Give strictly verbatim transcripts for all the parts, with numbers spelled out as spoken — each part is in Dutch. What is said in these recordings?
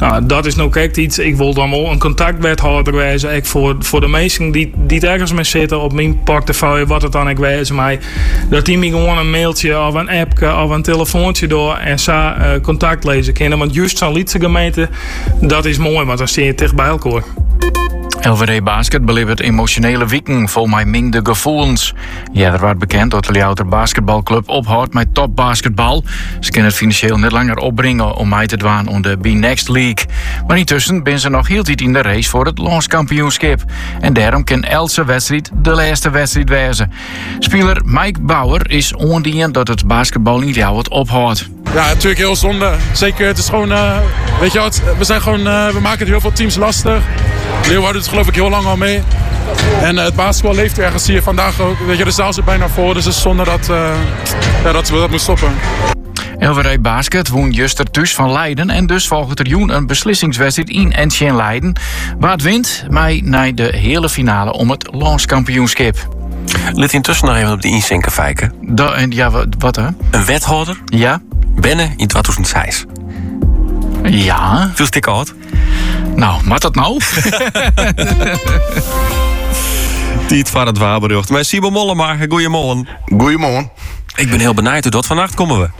Nou, dat is nou echt iets. Ik wil dan wel een contactwethouder wezen. Ik voor, voor de mensen die, die het ergens mee zitten op mijn portefeuille, wat het dan ik wezen mij. Dat die me gewoon een mailtje of een appje of een telefoontje door en zo uh, contact lezen kunnen. Want juist zo'n Lietse gemeente, dat is mooi, want dan zie je dicht bij elkaar. L V D Basket belevert emotionele weken vol mij mingde gevoelens. Ja, er wordt bekend dat de Lijouter basketbalclub ophoudt met topbasketbal. Ze kunnen het financieel niet langer opbrengen om mij te doen om de B-Next League. Maar intussen zijn ze nog heel tijd in de race voor het landskampioenschap. En daarom kan elke wedstrijd de laatste wedstrijd wezen. Speler Mike Bauer is ondien dat het basketbal niet jou het ophoudt. Ja, natuurlijk heel zonde. Zeker, het is gewoon, uh, weet je wat, we zijn gewoon, uh, we maken het heel veel teams lastig. Leeuwarden doet het geloof ik heel lang al mee. En uh, het basketbal leeft ergens hier vandaag ook. Weet je, de zaal zit bijna vol, dus het is zonde dat, uh, ja, dat we dat moeten stoppen. L V D Basket woon juster thuis van Leiden en dus volgt er joen een beslissingswedstrijd in en in Leiden. Waar het wint, mij naar de hele finale om het landskampioenschap. Let intussen nog even op de inzinken fijken. Da, en ja, wat, wat hè? Een wethouder? Ja. Binnen in tweeduizend zes. Ja. Veel stik uit. Nou, wat dat nou? Tijd van het waarbericht. Met Simon Mollema, goeiemorgen. Goeiemorgen. Ik ben heel benieuwd hoe dat vannacht komen we.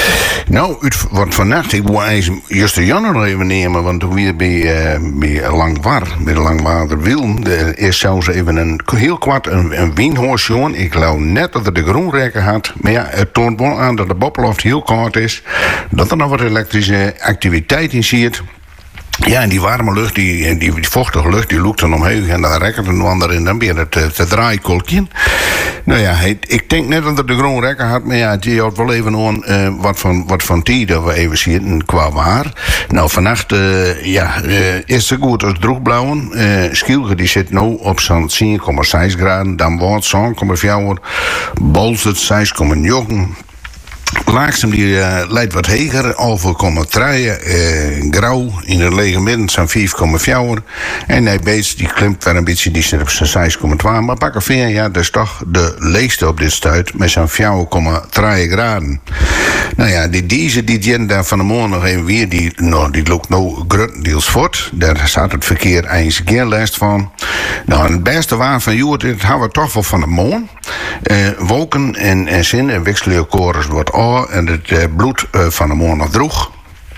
Nou, het wordt vannacht, ik wil eigenlijk juist de Janne nog even nemen, want toen weer bij, uh, bij Langwaar, bij de Langwaarder Wiel, eerst zou ze even een heel kwart een, een wienhoos jongen. Ik geloof net dat er de groenrekken had, maar ja, het toont wel aan dat de bobloft heel koud is, dat er nog wat elektrische activiteit in zit. Ja, en die warme lucht, die, die, die vochtige lucht, die loopt dan omheen en dan rekkert een ander in, dan ben je het te, te draaikolkje. Nou ja, hij, ik denk net dat er de groen rekker had, maar ja, die had wel even aan uh, wat van, wat van tijden we even zien qua waar. Nou, vannacht, uh, ja, uh, is het goed als droegblauwen. Uh, Schielge, die zit nu op zo'n tien komma zes graden, dan wordt zo'n komma vier, Bolzert zes komma negen. Laagstem die uh, leidt wat heger, over komma drie, uh, grauw in het lege midden zijn vijf komma vier. En hij beest die klimt weer een beetje, die zit op zijn zes komma twee. Maar Bakkeveen, ja, dat is toch de leegste op dit stuit met zijn vier komma drie graden. Nou ja, die deze die jen daar van de morgen nog even weer, die, nou, die loopt nou gruttendeels voort. Daar staat het verkeer eigenlijk geen last van. Nou, het beste waar van Joert, dit hebben we toch wel van de morgen. Uh, wolken en, en zin en wikselleurkorens wordt oor en het uh, bloed uh, van de morgen nog droeg.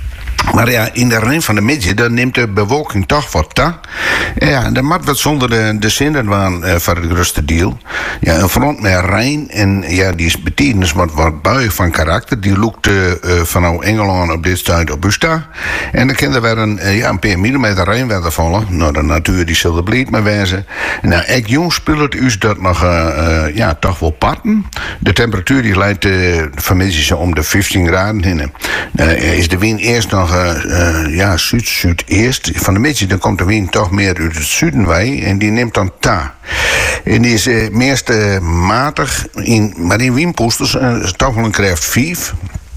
Maar ja, in de rin van de middag, dan neemt de bewolking toch wat toe. Ja, dat maakt wat zonder de, de zinnen waren uh, van het grootste deel. Ja, een front met Rijn en ja, die is betekenis wat, wat buig van karakter. Die loopt uh, uh, vanuit Engeland op dit tijd op Busta. En dan kan er weer een, uh, ja, een paar millimeter Rijnwetter vallen. Nou, de natuur die zal er bleed mee wezen. Nou, ik jong speelt u dat nog uh, uh, ja, toch wel parten. De temperatuur die leidt uh, vanmiddag om de vijftien graden heen. Uh, is de wind eerst nog Uh, uh, ja, zuid-zuid-eerst. Van de middag dan komt de wind toch meer uit het zuiden wij en die neemt dan ta. En die is uh, meest uh, matig, in, maar in windpoesters uh, is toch wel een kracht vijf.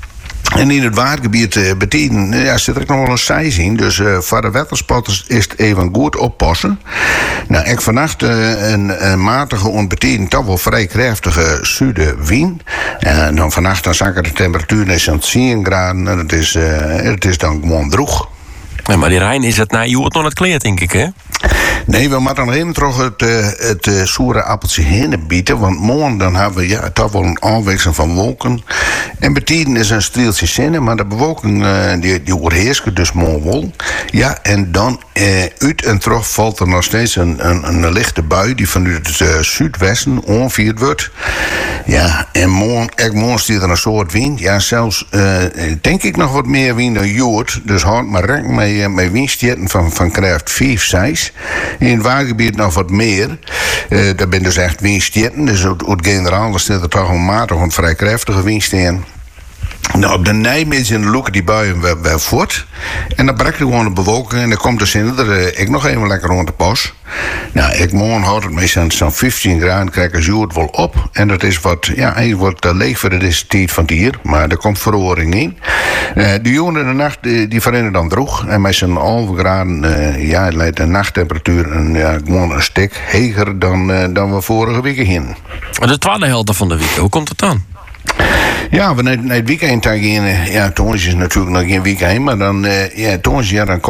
En in het waardgebied uh, betekent, ja, zit er ook nog wel een zijs in. Dus uh, voor de wetterspotters is het even goed oppassen. Nou, ik vannacht uh, een, een matige, onbetekend, toch wel vrij krachtige zuidenwind. En dan vannacht dan zakken de temperatuur naar zo'n tien graden. En het is, uh, het is dan gewoon droeg. Ja, maar die Rijn is het na je het nog het kleed, denk ik, hè? Nee, we moeten nog even terug het, uh, het uh, soere appeltje heen bieden. Want morgen dan hebben we ja, toch wel een aanweziging van wolken. En betiden is een streeltje zinnen, maar de bewolking uh, die, die overheerst dus morgen wel. Ja, en dan uh, uit en terug valt er nog steeds een, een, een lichte bui die vanuit het uh, zuidwesten onvierd wordt. Ja, en morgen, ik morgen stiert er een soort wind. Ja, zelfs uh, denk ik nog wat meer wind dan Joert. Dus houd maar rekening met, uh, met windstjerten van, van kracht vijf, zes. In het waargebied nog wat meer. Uh, dat ben dus echt windstjerten. Dus uit het generaal daar staat er toch een matig en vrij krachtige windstjerten. Nou, op de Nijmegen loeken die buien weer, weer voort. En dan breekt er gewoon de bewolking. En dan komt de zin er uh, ik nog even lekker rond de pas. Nou, ik morgen houdt het meestal zo'n vijftien graden. Krijg ik het wel op. En dat is wat, ja, eigenlijk wordt uh, leeg voor de tijd van het hier. Maar er komt verhoring in. Uh, de jongen in de nacht, die, die veranderen dan droeg. En met zo'n half graden, uh, ja, leidt de nachttemperatuur een, ja, gewoon een stuk heger dan, uh, dan we vorige week heen. De tweede helft van de week, hoe komt het dan? Ja, we naar het weekend gaan. Ja, toen is het natuurlijk nog geen weekend, maar dan, uh, ja, toen is ja, dan